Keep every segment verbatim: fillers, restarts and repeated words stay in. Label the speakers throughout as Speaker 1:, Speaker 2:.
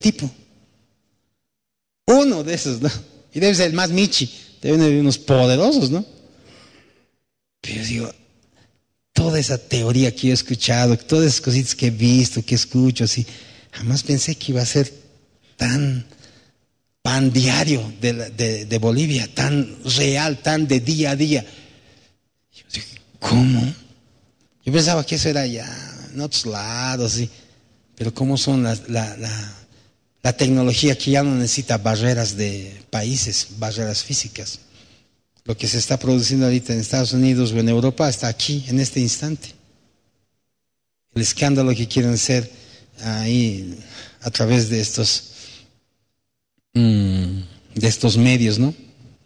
Speaker 1: tipo. Uno de esos, ¿no? Y debe ser el más michi, deben ser unos poderosos, ¿no? Pero digo, toda esa teoría que yo he escuchado, todas esas cositas que he visto, que escucho, así, jamás pensé que iba a ser tan pan diario de, la, de, de Bolivia, tan real, tan de día a día. Yo dije, ¿cómo? Yo pensaba que eso era ya en otros lados, sí. Pero ¿cómo son las, la, la, la tecnología que ya no necesita barreras de países, barreras físicas? Lo que se está produciendo ahorita en Estados Unidos o en Europa está aquí, en este instante. El escándalo que quieren hacer ahí a través de estos mmm, de estos medios, ¿no?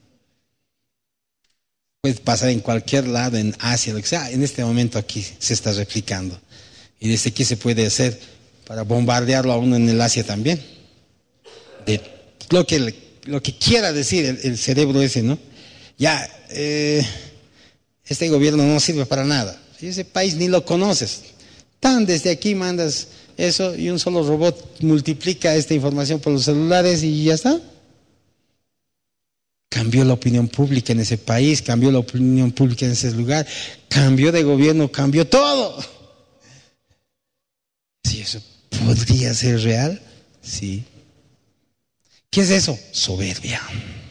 Speaker 1: Puede pasar en cualquier lado, en Asia, lo que sea. En este momento aquí se está replicando. Y desde aquí se puede hacer para bombardearlo a uno en el Asia también. De lo que, lo que quiera decir el, el cerebro ese, ¿no? Ya, eh, este gobierno no sirve para nada. Si ese país ni lo conoces. Tan desde aquí mandas eso y un solo robot multiplica esta información por los celulares y ya está. Cambió la opinión pública en ese país, cambió la opinión pública en ese lugar, cambió de gobierno, cambió todo. Si eso podría ser real, sí. ¿Qué es eso? Soberbia.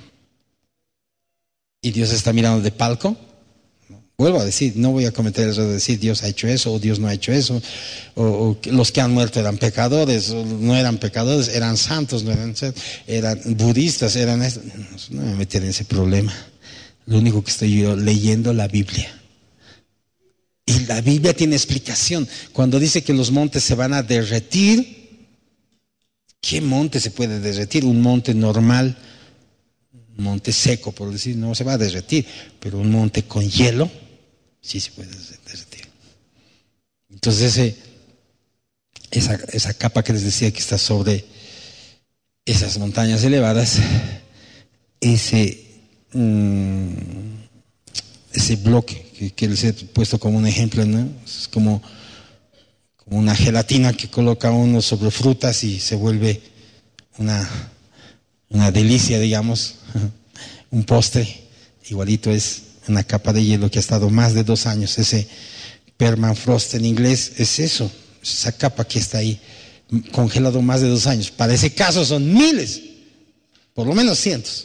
Speaker 1: ¿Y Dios está mirando de palco? Vuelvo a decir, no voy a cometer el error de decir Dios ha hecho eso o Dios no ha hecho eso, o, o los que han muerto eran pecadores, o no eran pecadores, eran santos, no eran, eran budistas, eran esto. No me voy a meter en ese problema. Lo único que estoy yo leyendo la Biblia. Y la Biblia tiene explicación. Cuando dice que los montes se van a derretir, ¿qué monte se puede derretir? Un monte normal, un monte seco, por decir, no se va a derretir, pero un monte con hielo sí se puede derretir. Entonces ese, esa, esa capa que les decía que está sobre esas montañas elevadas, ese, mmm, ese bloque que, que les he puesto como un ejemplo, ¿no? Es como, como una gelatina que coloca uno sobre frutas y se vuelve una, una delicia, digamos, un postre. Igualito es una capa de hielo que ha estado más de dos años. Ese permafrost en inglés es eso, esa capa que está ahí congelado más de dos años. Para ese caso son miles, por lo menos cientos.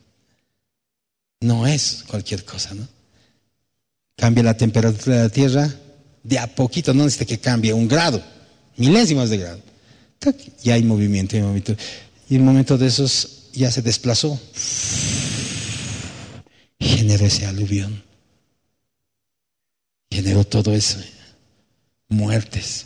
Speaker 1: No es cualquier cosa, ¿no? Cambia la temperatura de la Tierra de a poquito, no necesita que cambie un grado, milésimas de grado. Ya hay movimiento, hay movimiento. Y en un momento de esos ya se desplazó. Generó ese aluvión, generó todo eso, muertes.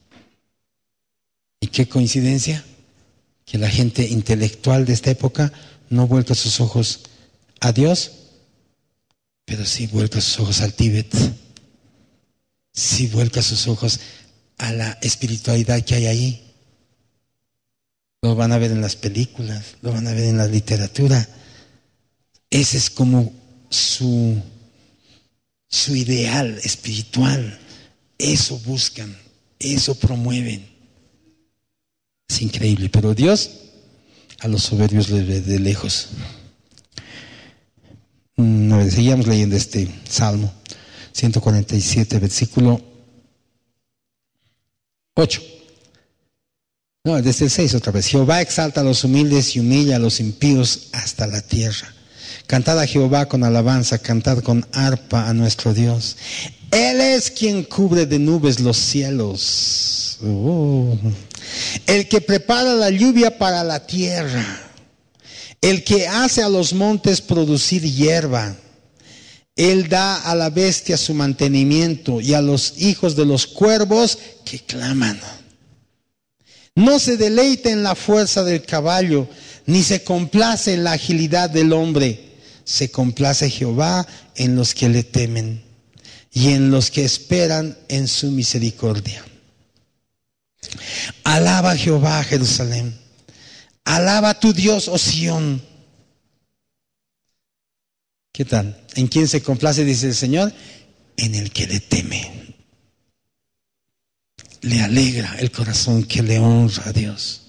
Speaker 1: ¿Y qué coincidencia? Que la gente intelectual de esta época no vuelca sus ojos a Dios, pero sí vuelca sus ojos al Tíbet, sí vuelca sus ojos a la espiritualidad que hay ahí. Lo van a ver en las películas, lo van a ver en la literatura. Ese es como su, su ideal espiritual. Eso buscan, eso promueven. Es increíble, pero Dios a los soberbios les ve de lejos. No, seguíamos leyendo este Salmo ciento cuarenta y siete, versículo ocho. No, desde el seis otra vez. Jehová exalta a los humildes y humilla a los impíos hasta la tierra. Cantad a Jehová con alabanza, cantad con arpa a nuestro Dios. Él es quien cubre de nubes los cielos. Oh. El que prepara la lluvia para la tierra. El que hace a los montes producir hierba. Él da a la bestia su mantenimiento y a los hijos de los cuervos que claman. No se deleita en la fuerza del caballo, ni se complace en la agilidad del hombre. Se complace Jehová en los que le temen y en los que esperan en su misericordia. Alaba a Jehová, Jerusalén. Alaba a tu Dios, oh Sión. ¿Qué tal? ¿En quién se complace, dice el Señor? En el que le teme. Le alegra el corazón que le honra a Dios.